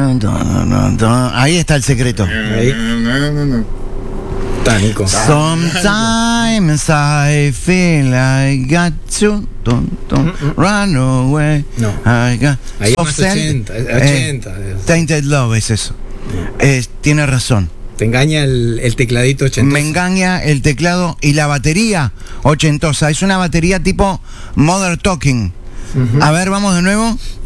Ahí está el secreto. Ahí. Está, Nico. Sometimes I feel I got to run away. No. Ahí es más 80. Tainted Love es eso. Tiene razón. Te engaña el tecladito 80. Me engaña el teclado y la batería ochentosa. Es una batería tipo Modern Talking. A ver, vamos de nuevo.